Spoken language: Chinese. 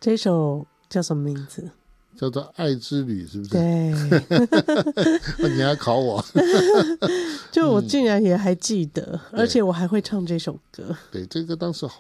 这首叫什么名字？ 叫做《爱之旅》，是不是？ 对， 你还考我？ 就我竟然也还记得，而且我还会唱这首歌。 对，这个当时